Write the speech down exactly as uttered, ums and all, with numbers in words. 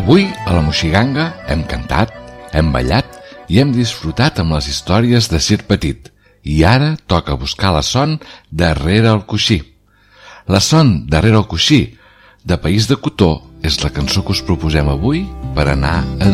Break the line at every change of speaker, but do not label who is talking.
Avui, a la Moixiganga, hem cantat, hem ballat i hem disfrutat amb les històries de Sir Petit. I ara toca buscar la son darrere el coixí. La son darrere el coixí, de País de Cotó, és la cançó que us proposem avui per anar a